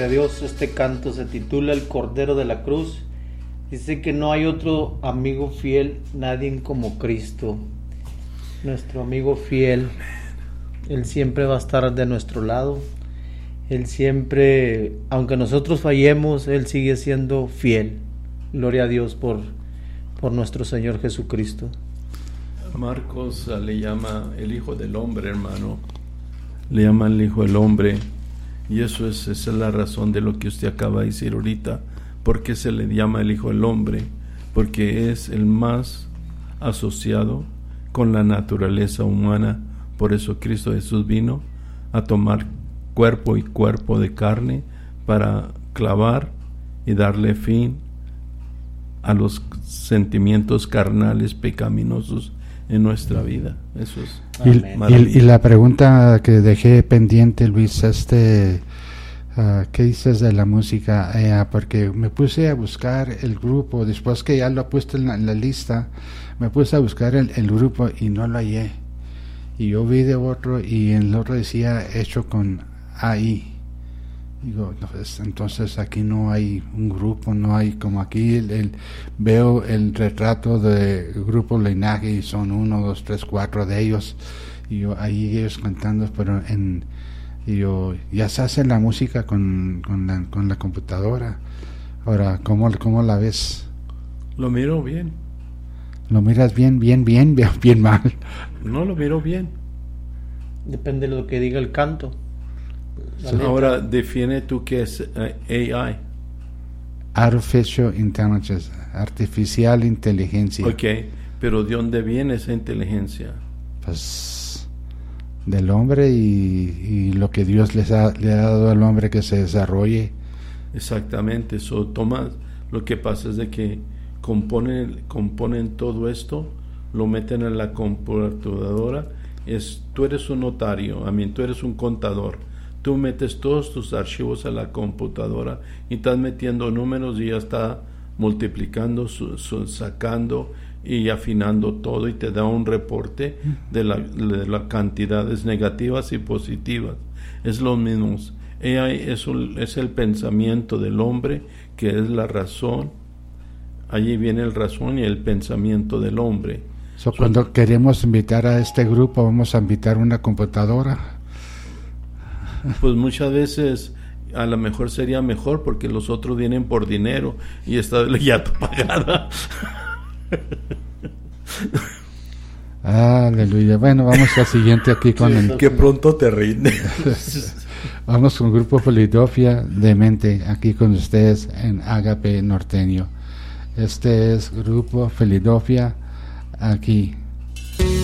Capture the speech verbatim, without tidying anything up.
Gloria a Dios. Este canto se titula El Cordero de la Cruz. Dice que no hay otro amigo fiel, nadie como Cristo. Nuestro amigo fiel. Él siempre va a estar de nuestro lado. Él siempre, aunque nosotros fallemos, Él sigue siendo fiel. Gloria a Dios por, por nuestro Señor Jesucristo. Marcos uh, le llama el Hijo del Hombre, hermano. Le llama el Hijo del Hombre. Y eso es, esa es la razón de lo que usted acaba de decir ahorita. ¿Por qué se le llama el Hijo del Hombre? Porque es el más asociado con la naturaleza humana. Por eso Cristo Jesús vino a tomar cuerpo y cuerpo de carne para clavar y darle fin a los sentimientos carnales pecaminosos en nuestra vida. Eso es y, y, y la pregunta que dejé pendiente, Luis, este uh, ¿qué dices de la música? Eh, porque me puse a buscar el grupo después que ya lo he puesto en la, en la lista. Me puse a buscar el, el grupo y no lo hallé, y yo vi de otro y el otro decía hecho con A I. Digo, no, pues, entonces aquí no hay un grupo, no hay como aquí el, el, veo el retrato de grupo Linaje y son uno, dos, tres, cuatro de ellos, y yo ahí ellos cantando, pero en y yo ya se hace la música con, con, la, con la computadora. Ahora, ¿cómo, cómo la ves? Lo miro bien. ¿Lo miras bien, bien, bien, bien, bien mal? No, lo miro bien. Depende de lo que diga el canto. Ahora, define tú qué es uh, A I. Artificial Intelligence, artificial inteligencia. Ok, pero ¿de dónde viene esa inteligencia? Pues del hombre y, y lo que Dios les ha, le ha dado al hombre que se desarrolle. Exactamente, eso toma, lo que pasa es de que componen, componen todo esto, lo meten en la computadora. Es, tú eres un notario, a mí tú eres un contador. Tú metes todos tus archivos a la computadora y estás metiendo números y ya está multiplicando, su, su, sacando y afinando todo, y te da un reporte de las de la cantidades negativas y positivas. Es lo mismo. A I es, un, es el pensamiento del hombre, que es la razón. Allí viene el razón y el pensamiento del hombre. So, cuando queremos invitar a este grupo, vamos a invitar una computadora. Pues muchas veces a lo mejor sería mejor, porque los otros vienen por dinero y está ya pagada. Aleluya. Bueno, vamos al siguiente aquí con el... Que pronto te rinde. Vamos con el grupo Filadelfia de Mente, aquí con ustedes en Ágape Norteño. Este es grupo Filadelfia aquí.